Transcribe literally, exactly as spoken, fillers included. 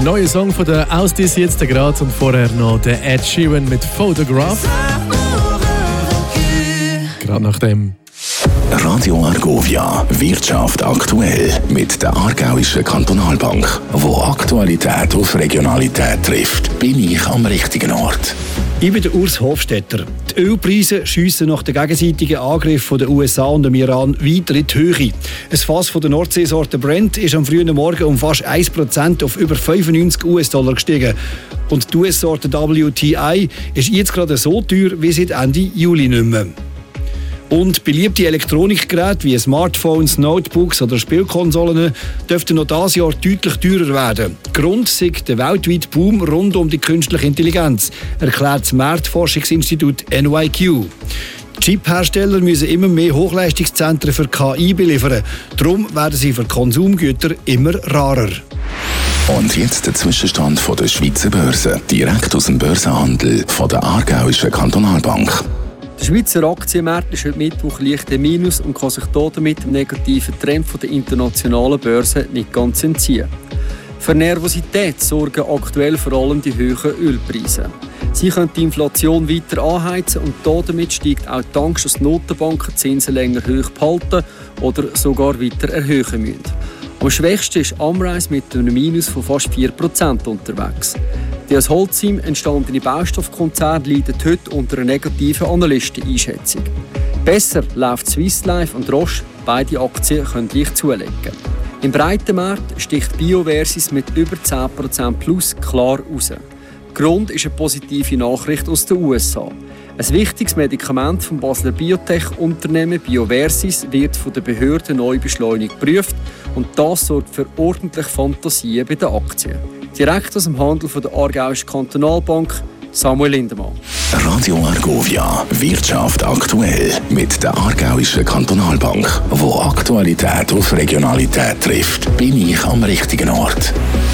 neuer Song von der Ausdis jetzt gerade und vorher noch der Ed Sheeran mit Photograph. Gerade nach dem. Radio Argovia, Wirtschaft aktuell mit der Aargauischen Kantonalbank. Wo Aktualität auf Regionalität trifft, bin ich am richtigen Ort. Ich bin der Urs Hofstetter. Die Ölpreise schiessen nach dem gegenseitigen Angriff von den U S A und dem Iran weiter in die Höhe. Ein Fass von der Nordseesorte Brent ist am frühen Morgen um fast ein Prozent auf über fünfundneunzig US-Dollar gestiegen. Und die U S-Sorte W T I ist jetzt gerade so teuer wie seit Ende Juli nicht mehr. Und beliebte Elektronikgeräte wie Smartphones, Notebooks oder Spielkonsolen dürften noch dieses Jahr deutlich teurer werden. Grund ist der weltweite Boom rund um die künstliche Intelligenz, erklärt das Marktforschungsinstitut N Y Q. Die Chip-Hersteller müssen immer mehr Hochleistungszentren für K I beliefern. Darum werden sie für Konsumgüter immer rarer. Und jetzt der Zwischenstand von der Schweizer Börse, direkt aus dem Börsenhandel von der Aargauischen Kantonalbank. Der Schweizer Aktienmarkt ist heute Mittwoch leicht im Minus und kann sich damit dem negativen Trend der internationalen Börse nicht ganz entziehen. Für Nervosität sorgen aktuell vor allem die hohen Ölpreise. Sie können die Inflation weiter anheizen und damit steigt auch die Angst, dass die Notenbanken die Zinsen länger hoch behalten oder sogar weiter erhöhen müssen. Am schwächsten ist Amreis mit einem Minus von fast vier Prozent unterwegs. Die als Holcim entstandene Baustoffkonzern leidet heute unter einer negativen Analysteneinschätzung. Besser läuft Swiss Life und Roche, beide Aktien können leicht zulegen. Im breiten Markt sticht Bioversis mit über zehn Prozent plus klar raus. Grund ist eine positive Nachricht aus den U S A. Ein wichtiges Medikament vom Basler Biotech-Unternehmen Bioversis wird von den Behörden neu beschleunigt geprüft und das sorgt für ordentliche Fantasien bei den Aktien. Direkt aus dem Handel von der Aargauischen Kantonalbank, Samuel Lindemann. Radio Argovia, Wirtschaft aktuell mit der Aargauischen Kantonalbank. Wo Aktualität auf Regionalität trifft, bin ich am richtigen Ort.